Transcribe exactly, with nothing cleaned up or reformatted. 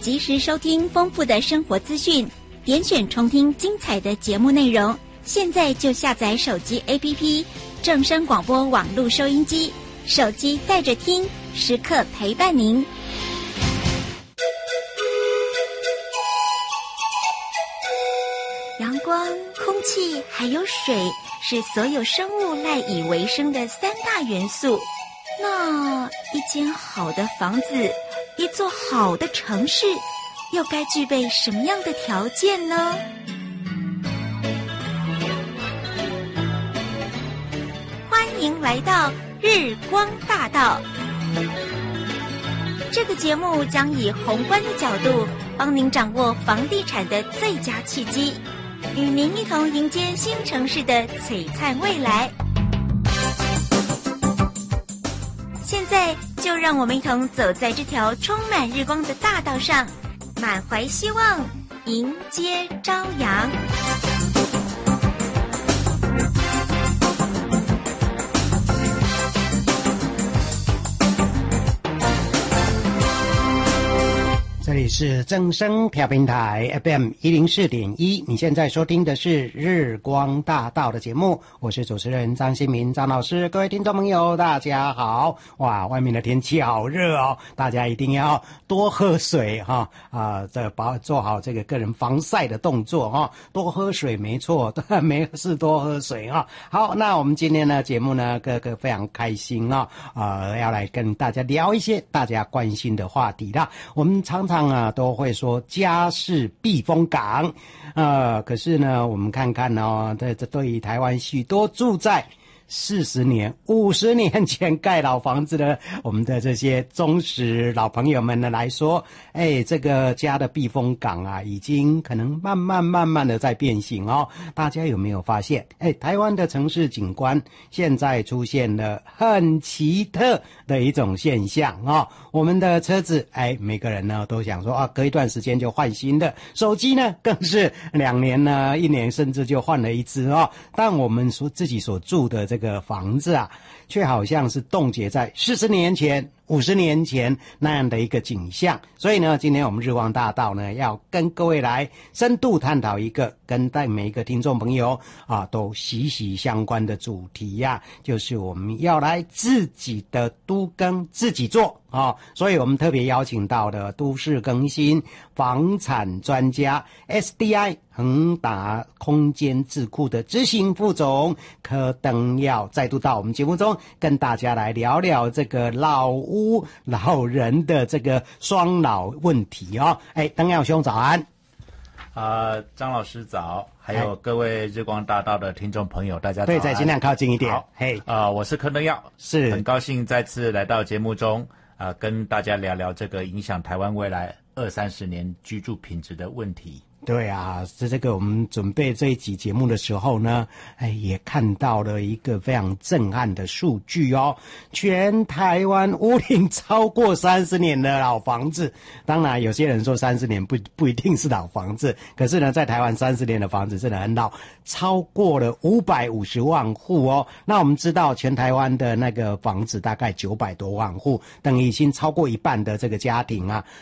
及时收听丰富的生活资讯，点选重听精彩的节目内容。现在就下载手机 A P P 正声广播网络收音机，手机带着听，时刻陪伴您。阳光、空气还有水是所有生物赖以为生的三大元素。那一间好的房子，一座好的城市，又该具备什么样的条件呢？欢迎来到日光大道。这个节目将以宏观的角度，帮您掌握房地产的最佳契机，与您一同迎接新城市的璀璨未来。现在就让我们一同走在这条充满日光的大道上，满怀希望，迎接朝阳。 这里是正声调频台 F M 一零四点一，你现在收听的是日光大道的节目，我是主持人张新民张老师。各位听众朋友大家好。哇，外面的天气好热哦，大家一定要多喝水哈啊，这把做好这个个人防晒的动作哈，多喝水没错，没事多喝水啊。好，那我们今天呢节目呢各个非常开心啊，呃要来跟大家聊一些大家关心的话题啦。我们常常啊都会说家是避风港，呃，可是呢，我们看看哦，这这对于台湾许多住在四十年、五十年前盖老房子的我们的这些忠实老朋友们呢来说，哎，这个家的避风港啊，已经可能慢慢慢慢的在变形哦。大家有没有发现？哎，台湾的城市景观现在出现了很奇特的一种现象哦。我们的车子，哎，每个人呢都想说啊，隔一段时间就换新的。手机呢，更是两年呢、一年甚至就换了一只哦。但我们所自己所住的这个房子啊，却好像是冻结在四十年前、五十年前那样的一个景象。所以呢，今天我们日光大道呢，要跟各位来深度探讨一个跟带每一个听众朋友啊都息息相关的主题呀、啊，就是我们要来自己的都更自己做啊。所以我们特别邀请到的都市更新房产专家 S D I 恒达空间智库的执行副总柯登耀再度到我们节目中跟大家来聊聊这个老屋老人的这个双老问题哦。哎，登耀兄早安。 啊、呃，张老师早，还有各位日光大道的听众朋友，大家早。 对，再尽量靠近一点。 好， 嘿， 啊、呃，我是柯登耀， 是很高兴再次来到节目中，啊、呃，跟大家聊聊这个影响台湾未来二三十年居住品质的问题。 对啊，是这个我们准备这一集节目的时候呢，哎，也看到了一个非常震撼的数据哦。全台湾屋龄超过三十年的老房子，当然有些人说三十年不不一定是老房子，可是呢，在台湾三十年的房子真的很老，超过了五百五十万户哦。那我们知道全台湾的那个房子大概九百多万户，等于已经超过一半的这个家庭啊，